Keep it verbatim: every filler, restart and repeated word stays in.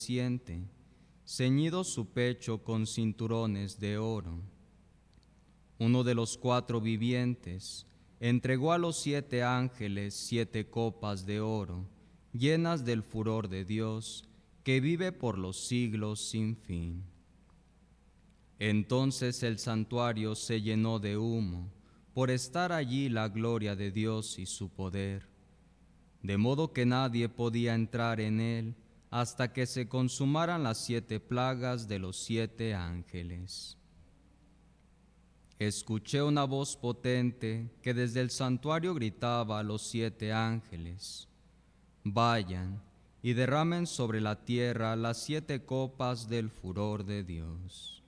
resplandeciente, ceñido su pecho con cinturones de oro. Uno de los cuatro vivientes entregó a los siete ángeles siete copas de oro, llenas del furor de Dios, que vive por los siglos sin fin. Entonces el santuario se llenó de humo, por estar allí la gloria de Dios y su poder, de modo que nadie podía entrar en él hasta que se consumaran las siete plagas de los siete ángeles. Escuché una voz potente que desde el santuario gritaba a los siete ángeles: vayan y derramen sobre la tierra las siete copas del furor de Dios.